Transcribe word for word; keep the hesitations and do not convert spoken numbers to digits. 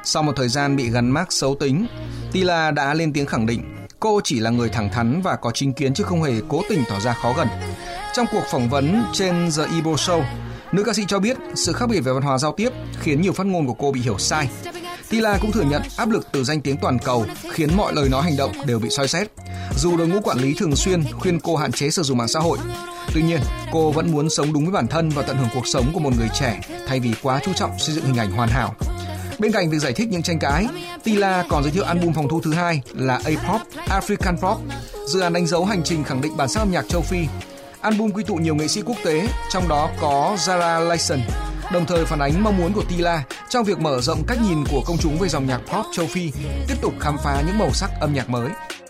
Sau một thời gian bị gắn mác xấu tính, Tila đã lên tiếng khẳng định cô chỉ là người thẳng thắn và có chính kiến chứ không hề cố tình tỏ ra khó gần. Trong cuộc phỏng vấn trên The Ebo Show, nữ ca sĩ cho biết sự khác biệt về văn hóa giao tiếp khiến nhiều phát ngôn của cô bị hiểu sai. Tila cũng thừa nhận áp lực từ danh tiếng toàn cầu khiến mọi lời nói hành động đều bị soi xét. Dù đội ngũ quản lý thường xuyên khuyên cô hạn chế sử dụng mạng xã hội, tuy nhiên cô vẫn muốn sống đúng với bản thân và tận hưởng cuộc sống của một người trẻ thay vì quá chú trọng xây dựng hình ảnh hoàn hảo. Bên cạnh việc giải thích những tranh cãi, Tila còn giới thiệu album phòng thu thứ hai là A-pop, African Pop, dự án đánh dấu hành trình khẳng định bản sắc âm nhạc châu Phi. Album quy tụ nhiều nghệ sĩ quốc tế, trong đó có Zara Larsson, đồng thời phản ánh mong muốn của Tila trong việc mở rộng cách nhìn của công chúng về dòng nhạc pop châu Phi, tiếp tục khám phá những màu sắc âm nhạc mới.